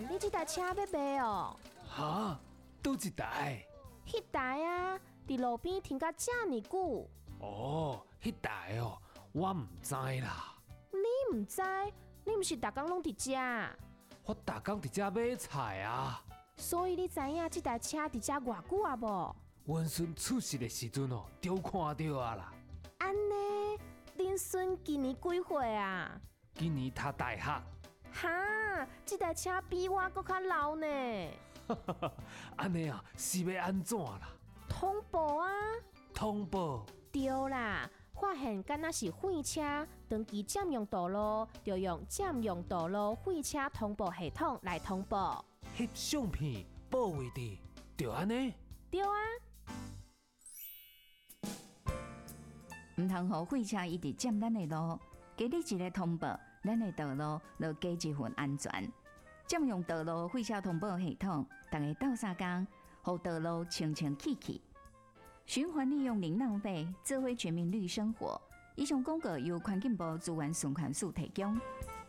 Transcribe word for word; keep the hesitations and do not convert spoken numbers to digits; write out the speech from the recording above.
你这台车要卖哦？ 哈，倒一台？ 迄台啊，伫路边停甲遮尔久。 哦，迄台哦，我唔知啦。 你唔知？你唔是逐工拢伫遮？ 我逐工伫遮买菜啊。 所以你知影这台车伫遮偌久啊无？ 阮孙出世的时阵哦，就看到啊啦。 安尼，恁孙今年几岁啊？ 今年读大学。 哈，这台车比我搁较老呢。 安尼啊，是要安怎啦？ 通报啊！ 通报。 对啦，发现敢若是废车，长期占用道路，就用占用道路废车通报系统来通报。 翕相片报位置，就安尼。 对啊。 唔通互废车一直占咱的路，给你一个通报，咱的道路就加一份安全。占用道路废车通报系统，大家斗相共，互道路清清气气。循环利用零浪费，智慧全民绿生活。以上广告由环境部资源循环署提供。